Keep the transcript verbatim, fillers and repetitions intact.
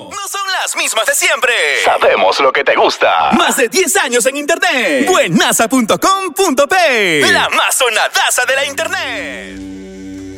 No son las mismas de siempre. Sabemos lo que te gusta. Más de diez años en internet. Buenaza punto com punto pe. La más sonadaza de la internet.